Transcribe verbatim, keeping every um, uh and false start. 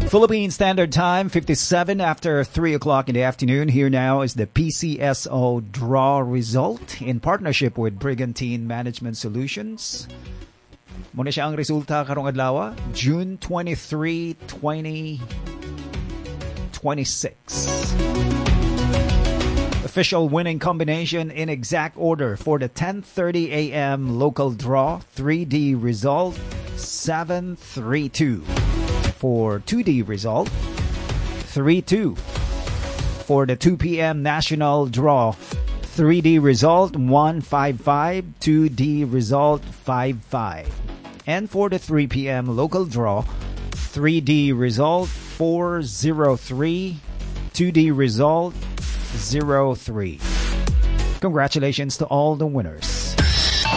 Philippine Standard Time, fifty-seven after three o'clock in the afternoon. Here now is the P C S O draw result in partnership with Brigantine Management Solutions. Muna siya ang resulta karong adlaw, June twenty-third, twenty twenty-six. Official winning combination in exact order for the ten thirty a.m. local draw. three D result, seven three two. For two D result, three two. For the two p.m. national draw, three D result, one five five. two D result, five five. And for the three p.m. local draw, three D result, four zero three. two D result, zero three. Congratulations to all the winners.